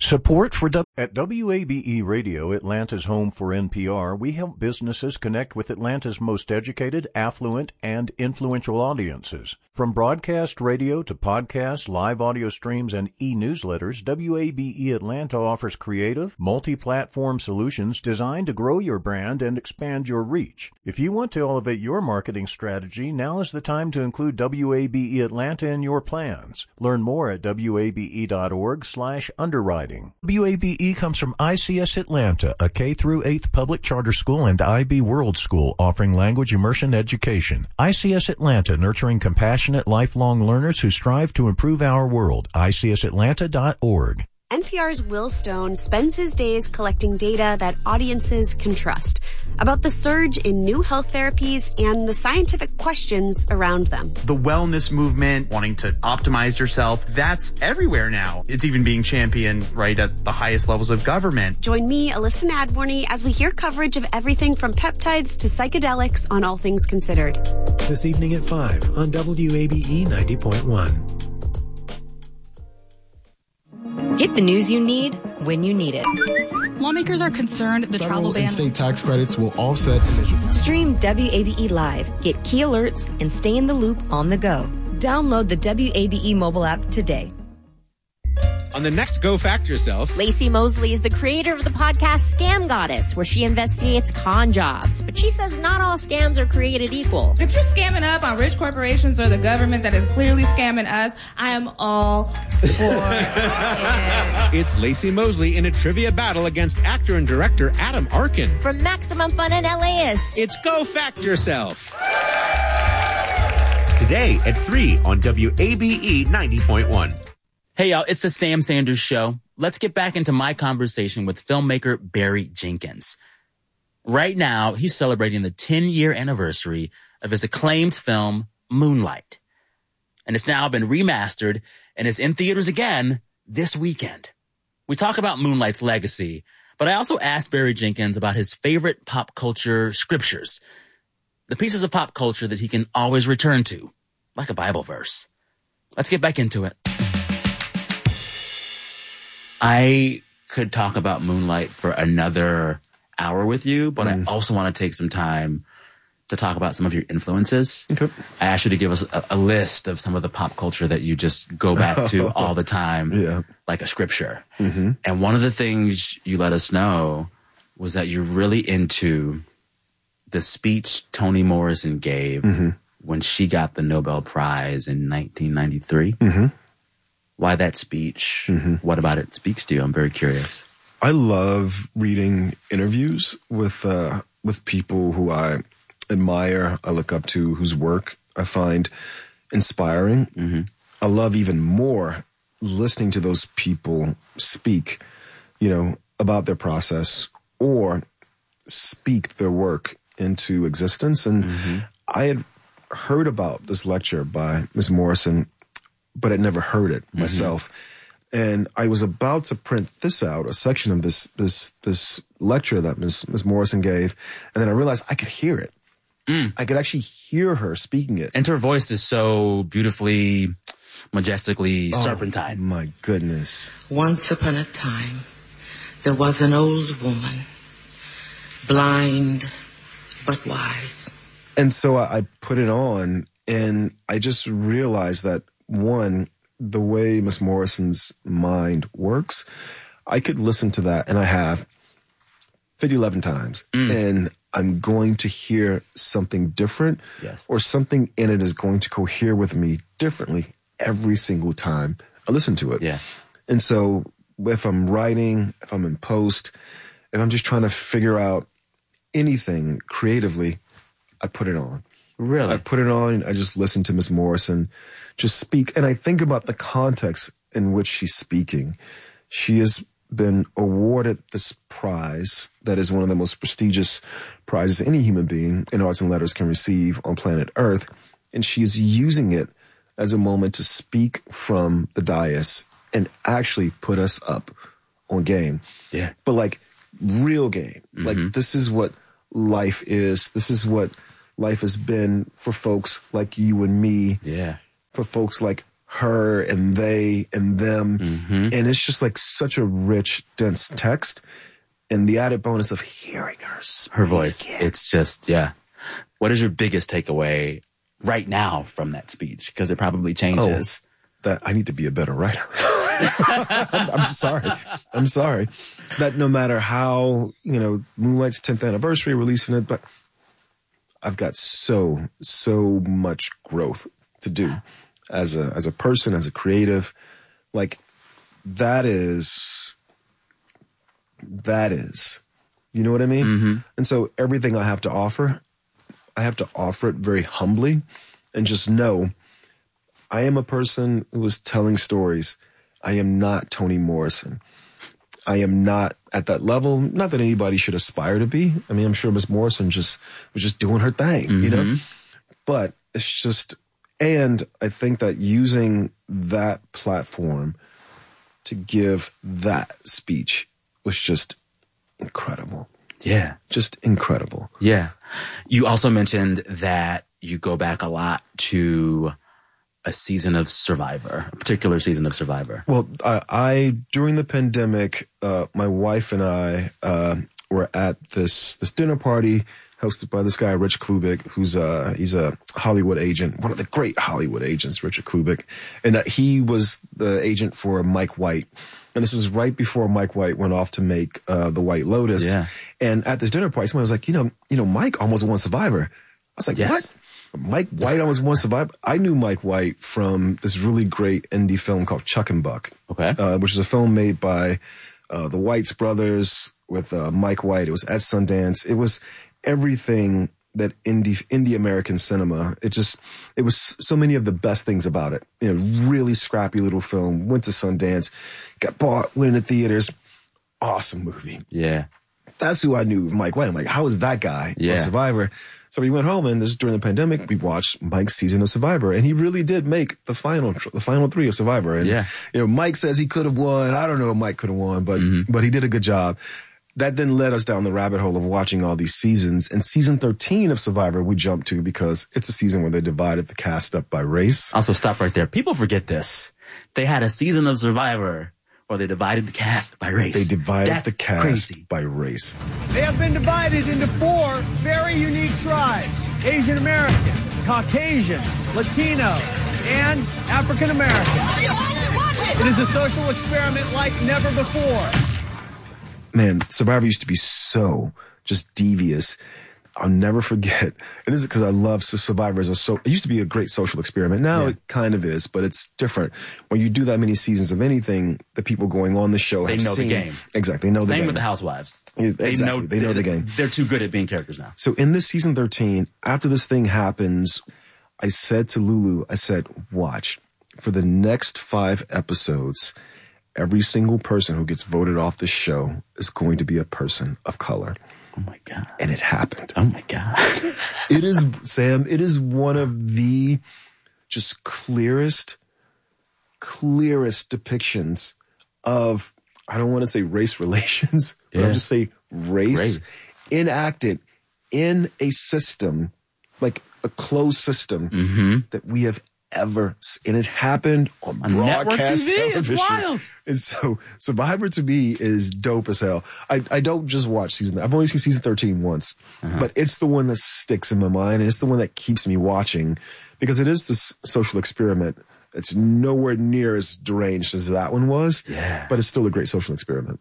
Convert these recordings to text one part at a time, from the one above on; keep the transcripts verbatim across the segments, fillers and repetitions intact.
Support for w- At W A B E Radio, Atlanta's home for N P R, we help businesses connect with Atlanta's most educated, affluent, and influential audiences. From broadcast radio to podcasts, live audio streams, and e-newsletters, W A B E Atlanta offers creative, multi-platform solutions designed to grow your brand and expand your reach. If you want to elevate your marketing strategy, now is the time to include W A B E Atlanta in your plans. Learn more at W A B E dot org slash underwriting. W A B E comes from I C S Atlanta, a K through eighth public charter school and I B World School offering language immersion education. I C S Atlanta, nurturing compassionate, lifelong learners who strive to improve our world. I C S Atlanta dot org. N P R's Will Stone spends his days collecting data that audiences can trust about the surge in new health therapies and the scientific questions around them. The wellness movement, wanting to optimize yourself, that's everywhere now. It's even being championed right at the highest levels of government. Join me, Alyssa Nadworny, as we hear coverage of everything from peptides to psychedelics on All Things Considered. This evening at five on W A B E ninety point one. Get the news you need when you need it. Lawmakers are concerned the Federal travel ban. and state tax credits will offset emissions. Stream W A B E Live, get key alerts, and stay in the loop on the go. Download the W A B E mobile app today. On the next Go Fact Yourself, Lacey Mosley is the creator of the podcast Scam Goddess, where she investigates con jobs. But she says not all scams are created equal. If you're scamming up on rich corporations or the government that is clearly scamming us, I am all for it. It's Lacey Mosley in a trivia battle against actor and director Adam Arkin. From Maximum Fun and L A S, it's Go Fact Yourself. Today at three on W A B E ninety point one. Hey, y'all, it's the Sam Sanders Show. Let's get back into my conversation with filmmaker Barry Jenkins. Right now, he's celebrating the ten-year anniversary of his acclaimed film, Moonlight. And it's now been remastered and is in theaters again this weekend. We talk about Moonlight's legacy, but I also asked Barry Jenkins about his favorite pop culture scriptures, the pieces of pop culture that he can always return to, like a Bible verse. Let's get back into it. I could talk about Moonlight for another hour with you, but mm. I also want to take some time to talk about some of your influences. Okay. I asked you to give us a, a list of some of the pop culture that you just go back to all the time, yeah. like a scripture. Mm-hmm. And one of the things you let us know was that you're really into the speech Toni Morrison gave mm-hmm. when she got the Nobel Prize in nineteen ninety-three. Mm-hmm. Why that speech? Mm-hmm. What about it speaks to you? I'm very curious. I love reading interviews with uh, with people who I admire, I look up to, whose work I find inspiring. Mm-hmm. I love even more listening to those people speak, you know, about their process or speak their work into existence. And mm-hmm. I had heard about this lecture by Miz Morrison, but I'd never heard it mm-hmm. myself. And I was about to print this out, a section of this this this lecture that Miz Miz Morrison gave, and then I realized I could hear it. Mm. I could actually hear her speaking it. And her voice is so beautifully, majestically oh, serpentine. My goodness. Once upon a time, there was an old woman, blind but wise. And so I, I put it on, and I just realized that, one, the way Miss Morrison's mind works, I could listen to that, and I have fifty, eleven times, mm. and I'm going to hear something different, yes. or something in it is going to cohere with me differently every single time I listen to it. Yeah. And so if I'm writing, if I'm in post, if I'm just trying to figure out anything creatively, I put it on. Really? I put it on, I just listen to Miss Morrison just speak, and I think about the context in which she's speaking. She has been awarded this prize that is one of the most prestigious prizes any human being in arts and letters can receive on planet Earth, and she is using it as a moment to speak from the dais and actually put us up on game. Yeah. But like real game. Mm-hmm. Like this is what life is. This is what life has been for folks like you and me. Yeah. For folks like her and they and them. Mm-hmm. And it's just like such a rich, dense text. And the added bonus of hearing her speak. Her voice. It's just, yeah. What is your biggest takeaway right now from that speech? Because it probably changes. Oh, that I need to be a better writer. I'm, I'm sorry. I'm sorry. That no matter how, you know, Moonlight's tenth anniversary, releasing it, but I've got so, so much growth to do as a, as a person, as a creative. Like, that is, that is, you know what I mean? Mm-hmm. And so everything I have to offer, I have to offer it very humbly and just know I am a person who is telling stories. I am not Toni Morrison. I am not at that level. Not that anybody should aspire to be. I mean, I'm sure Miss Morrison just was just doing her thing, mm-hmm. you know? But it's just, and I think that using that platform to give that speech was just incredible. Yeah. Just incredible. Yeah. You also mentioned that you go back a lot to a season of Survivor, a particular season of Survivor. Well, I, I during the pandemic, uh, my wife and I uh, were at this this dinner party hosted by this guy, Rich Klubik, who's uh he's a Hollywood agent, one of the great Hollywood agents, Richard Klubik, and that he was the agent for Mike White. And this is right before Mike White went off to make uh, The White Lotus. Yeah. And at this dinner party, somebody was like, you know, you know, Mike almost won Survivor. I was like, yes. what? Mike White almost won Survivor. I knew Mike White from this really great indie film called Chuck and Buck, okay, uh, which is a film made by uh, the Whites brothers with uh, Mike White. It was at Sundance. It was everything that indie indie American cinema. It just it was so many of the best things about it. You know, really scrappy little film. Went to Sundance, got bought, went into theaters. Awesome movie. Yeah, that's who I knew. Mike White. I'm like, how is that guy yeah. on Survivor? So we went home, and this is during the pandemic. We watched Mike's season of Survivor, and he really did make the final, the final three of Survivor. And yeah. you know, Mike says he could have won. I don't know if Mike could have won, but mm-hmm. but he did a good job. That then led us down the rabbit hole of watching all these seasons. And season thirteen of Survivor, we jumped to because it's a season where they divided the cast up by race. Also, stop right there. People forget this. They had a season of Survivor where they divided the cast by race. They divided That's the cast crazy. by race. They have been divided into four very unique tribes: Asian American, Caucasian, Latino, and African American. It is a social experiment like never before. Man, Survivor used to be so just devious. I'll never forget. And this is because I love Survivor as a so. It used to be a great social experiment. Now yeah. it kind of is, but it's different. When you do that many seasons of anything, the people going on the show they have know seen, the game. Exactly, they know Same the game. Same with the Housewives. Exactly. They know they know the game. They're too good at being characters now. So in this season thirteen, after this thing happens, I said to Lulu, I said, "Watch for the next five episodes." Every single person who gets voted off the show is going to be a person of color. Oh my God. And it happened. Oh my God. It is, Sam, it is one of the just clearest, clearest depictions of, I don't want to say race relations, but yeah. I'll just say race, race enacted in a system, like a closed system mm-hmm. that we have ever, and it happened on, on broadcast T V. television. It's wild. And so Survivor to me is dope as hell. I, I don't just watch season, I've only seen season thirteen once, uh-huh. but it's the one that sticks in my mind, and it's the one that keeps me watching because it is this social experiment. It's nowhere near as deranged as that one was, yeah. but it's still a great social experiment.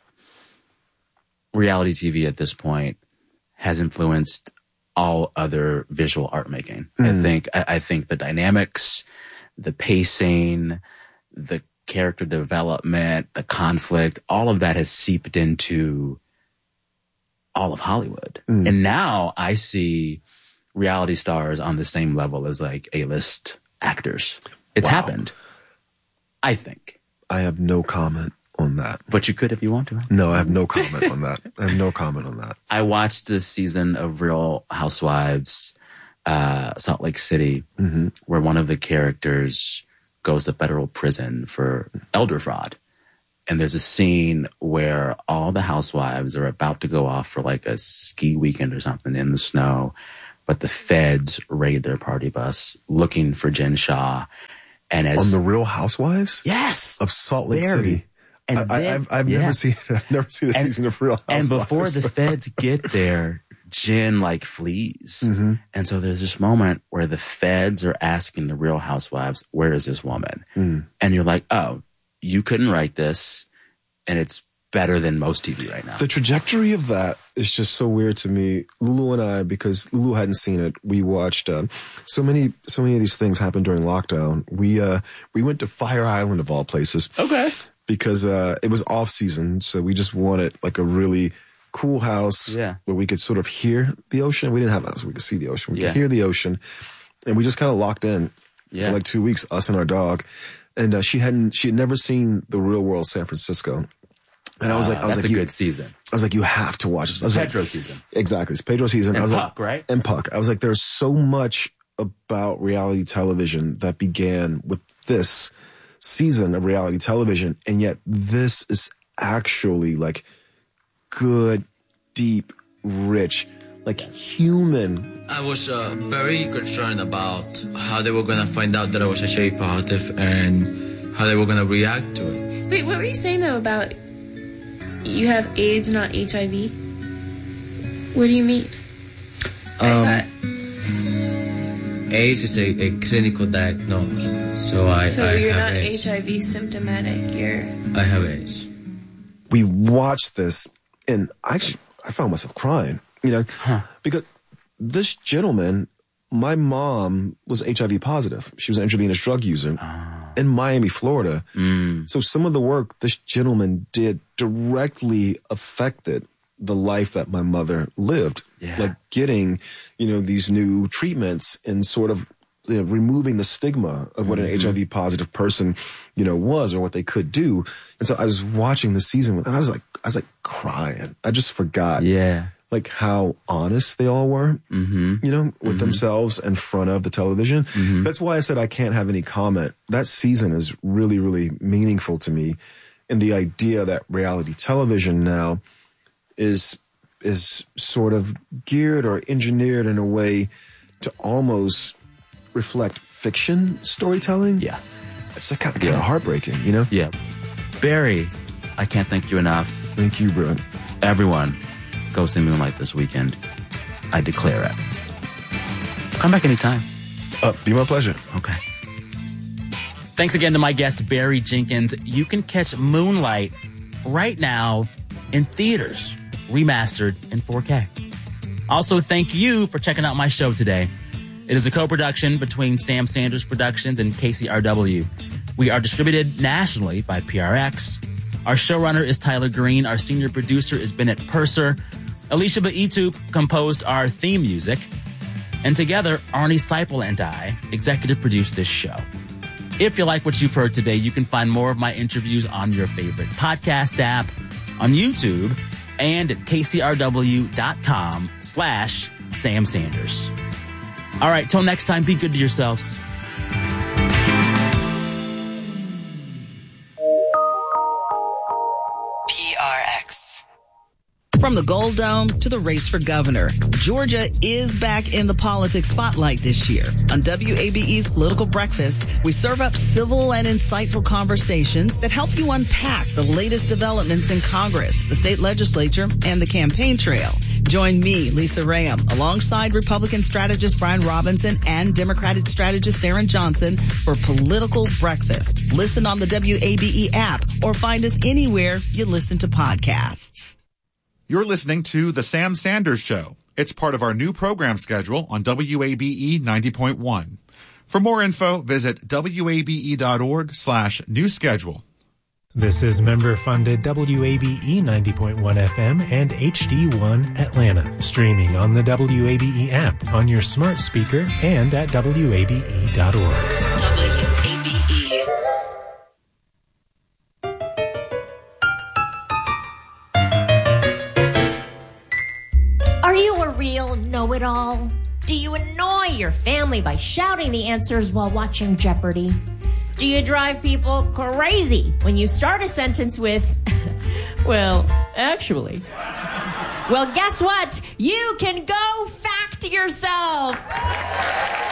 Reality T V at this point has influenced all other visual art making. Mm. I think, I, I think the dynamics, the pacing, the character development, the conflict, all of that has seeped into all of Hollywood. Mm. And now I see reality stars on the same level as like A-list actors. It's wow. happened. I think. I have no comment on that. But you could if you want to. No, I have no comment on that. I have no comment on that. I watched this season of Real Housewives, uh, Salt Lake City, mm-hmm. where one of the characters goes to federal prison for elder fraud. And there's a scene where all the housewives are about to go off for like a ski weekend or something in the snow, but the feds raid their party bus looking for Jen Shah. And as on the Real Housewives, yes, of Salt Lake Barry. City. And I, then, I've I've yeah. never seen I've never seen a and, season of Real Housewives. And before the feds get there, Jen like flees. Mm-hmm. And so there's this moment where the feds are asking the Real Housewives, where is this woman? Mm. And you're like, oh, you couldn't write this, and it's better than most T V right now. The trajectory of that is just so weird to me. Lulu and I, because Lulu hadn't seen it, we watched uh, so many so many of these things happen during lockdown. We uh, we went to Fire Island of all places. Okay. Because uh, it was off season, so we just wanted like a really cool house yeah. where we could sort of hear the ocean. We didn't have a house, we could see the ocean. We yeah. could hear the ocean, and we just kind of locked in yeah. for like two weeks, us and our dog. And uh, she hadn't, she had never seen the real world San Francisco. And I was like, I was that's like, a you, good season. I was like, you have to watch this. I was Pedro like, season. Exactly, it's Pedro season. And I was Puck, like, right? And Puck. I was like, there's so much about reality television that began with this season of reality television, and yet this is actually like good, deep, rich, like human. I was uh, very concerned about how they were going to find out that I was H I V positive and how they were going to react to it. Wait, what were you saying though about you have AIDS, not H I V? What do you mean? Um, I thought... AIDS is a, a clinical diagnosis, so I So I you're have not AIDS. H I V symptomatic. You're. I have AIDS. We watched this, and I actually I found myself crying, you know, huh. because this gentleman, my mom was H I V positive. She was an intravenous drug user oh. in Miami, Florida. Mm. So some of the work this gentleman did directly affected the life that my mother lived. Yeah. Like getting, you know, these new treatments and sort of you know, removing the stigma of what mm-hmm. an H I V positive person, you know, was or what they could do. And so I was watching the season and I was like, I was like crying. I just forgot. Yeah. Like how honest they all were, mm-hmm. you know, with mm-hmm. themselves in front of the television. Mm-hmm. That's why I said I can't have any comment. That season is really, really meaningful to me. And the idea that reality television now is is sort of geared or engineered in a way to almost reflect fiction storytelling. Yeah. It's kind of, yeah. kind of heartbreaking, you know? Yeah. Barry, I can't thank you enough. Thank you, bro. Everyone, go see Moonlight this weekend. I declare it. Come back anytime. Uh, be my pleasure. Okay. Thanks again to my guest, Barry Jenkins. You can catch Moonlight right now in theaters, remastered in four K. Also, thank you for checking out my show today. It is a co-production between Sam Sanders Productions and K C R W. We are distributed nationally by P R X. Our showrunner is Tyler Green. Our senior producer is Bennett Purser. Alicia Baitu composed our theme music. And together, Arnie Seipel and I executive produced this show. If you like what you've heard today, you can find more of my interviews on your favorite podcast app, on YouTube, and at kcrw.com slash Sam Sanders. All right, till next time, be good to yourselves. P R X. From the Gold Dome to the race for governor, Georgia is back in the politics spotlight this year. On W A B E's Political Breakfast, we serve up civil and insightful conversations that help you unpack the latest developments in Congress, the state legislature, and the campaign trail. Join me, Lisa Rayam, alongside Republican strategist Brian Robinson and Democratic strategist Theron Johnson for Political Breakfast. Listen on the W A B E app or find us anywhere you listen to podcasts. You're listening to The Sam Sanders Show. It's part of our new program schedule on W A B E ninety point one. For more info, visit wabe.org slash new schedule. This is member-funded W A B E ninety point one F M and H D one Atlanta. Streaming on the W A B E app, on your smart speaker, and at W A B E dot org. W A B E. Are you a real know-it-all? Do you annoy your family by shouting the answers while watching Jeopardy? Do you drive people crazy when you start a sentence with, well, actually? Well, guess what? You can go fact yourself.